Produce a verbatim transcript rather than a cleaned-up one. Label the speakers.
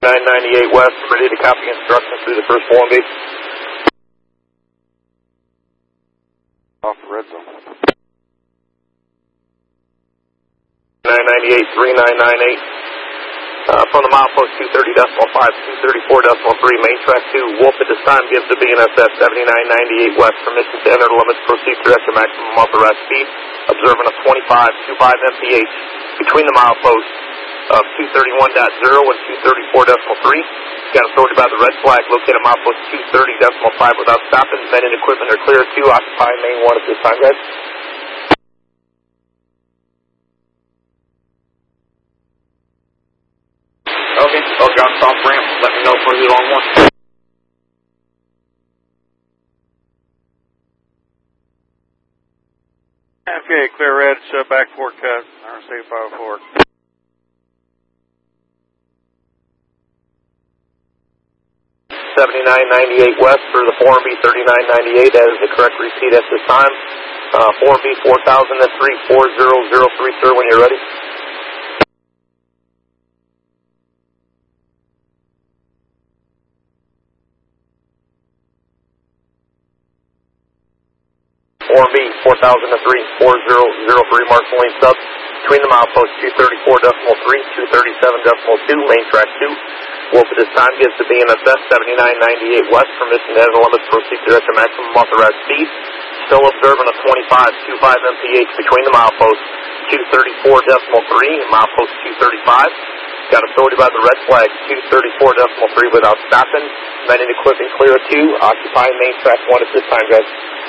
Speaker 1: nine ninety-eight West, ready to copy instructions through the first form base.
Speaker 2: Off the red zone.
Speaker 1: nine ninety-eight, three nine nine eight. Uh, from the milepost two thirty decimal five, two thirty-four decimal three, main track two, Wolf at this time gives the B N S S seventy-nine ninety-eight West permission to enter the limits, proceed through extra maximum authorized speed, observing a twenty-five twenty-five M P H between the mileposts of two thirty-one point zero and two thirty-four decimal three. Got authority by the red flag, located milepost two thirty decimal five without stopping. Men and equipment are clear to occupy main one at this time, guys. Okay, so got soft ramp. Let me know for you on one.
Speaker 2: Okay, clear red, shut back fork cut, R C five oh four.
Speaker 1: seventy-nine ninety-eight West for the four B thirty-nine ninety-eight. That is the correct repeat at this time. Uh, four B four thousand three four zero zero three, sir, when you're ready. four B four thousand three four zero zero three, Marshall Lane sub. Between the milepost two thirty-four decimal three, two thirty-seven decimal two, main track two. Wolf at this time gives the B N S S seventy-nine ninety-eight West permission to enter the limits, proceed to extra maximum authorized speed. Still observing a twenty-five twenty-five M P H between the mileposts two thirty-four decimal three and milepost two thirty-five. Got authority by the red flag two thirty-four decimal three without stopping. Men and equipment clear two, occupy main track one at this time, guys.